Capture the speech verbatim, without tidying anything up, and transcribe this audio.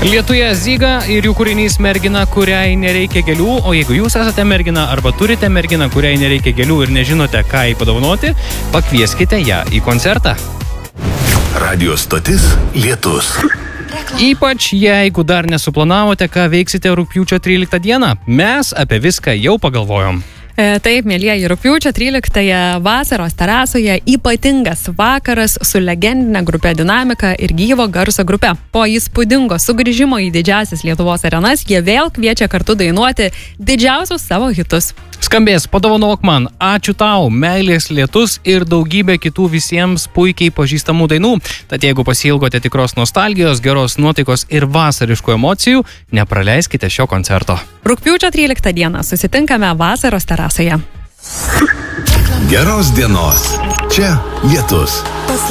Lietuje Zyga ir jų kūrinys Mergina, kuriai nereikia gėlių, o jeigu jūs esate mergina arba turite merginą, kuriai nereikia gėlių ir nežinote, ką jai padovanoti, pakvieskite ją į koncertą. Radio stotis Lietus. Ypač jeigu dar nesuplanavote, ką veiksite rugpjūčio tryliktą dieną. Mes apie viską jau pagalvojom. Taip, mėlyjeji, rugpjūčio tryliktąją vasaros terasoje ypatingas vakaras su legendinė grupė Dinamika ir gyvo garso grupe. Po įspūdingo sugrįžimo į didžiausias Lietuvos arenas, jie vėl kviečia kartu dainuoti didžiausius savo hitus. Skambės Padovanok man, Ačiū tau, Meilės lietus ir daugybė kitų visiems puikiai pažįstamų dainų. Tad jeigu pasiilgote tikros nostalgijos, geros nuotaikos ir vasariškų emocijų, nepraleiskite šio koncerto. Rugpjūčio tryliktą dieną susitinkame vasaros terasoje. Geros dienos. Čia Lietus.